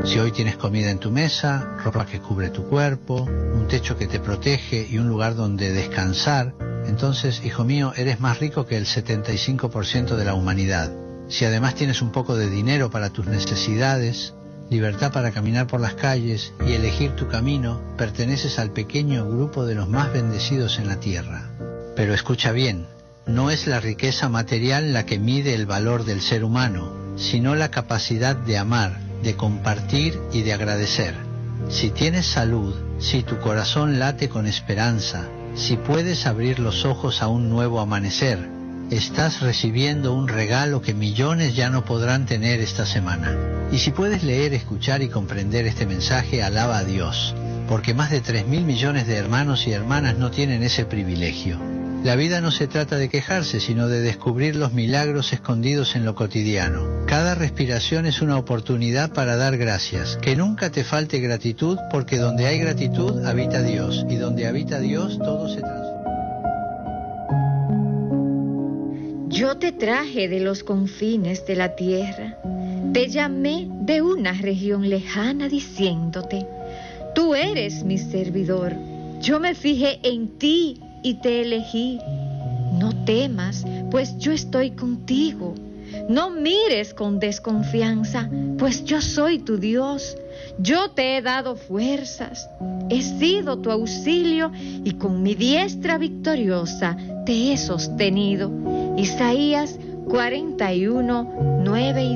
Si hoy tienes comida en tu mesa, ropa que cubre tu cuerpo, un techo que te protege y un lugar donde descansar, entonces, hijo mío, eres más rico que el 75% de la humanidad. Si además tienes un poco de dinero para tus necesidades, libertad para caminar por las calles y elegir tu camino, perteneces al pequeño grupo de los más bendecidos en la tierra. Pero escucha bien, no es la riqueza material la que mide el valor del ser humano, sino la capacidad de amar, de compartir y de agradecer. Si tienes salud, si tu corazón late con esperanza, si puedes abrir los ojos a un nuevo amanecer, estás recibiendo un regalo que millones ya no podrán tener esta semana. Y si puedes leer, escuchar y comprender este mensaje, alaba a Dios, porque más de 3.000 millones de hermanos y hermanas no tienen ese privilegio. La vida no se trata de quejarse, sino de descubrir los milagros escondidos en lo cotidiano. Cada respiración es una oportunidad para dar gracias. Que nunca te falte gratitud, porque donde hay gratitud habita Dios, y donde habita Dios todo se transforma. Yo te traje de los confines de la tierra, te llamé de una región lejana diciéndote, tú eres mi servidor, yo me fijé en ti y te elegí. No temas, pues yo estoy contigo. No mires con desconfianza, pues yo soy tu Dios. Yo te he dado fuerzas, he sido tu auxilio y con mi diestra victoriosa te he sostenido. Isaías 41, 9 y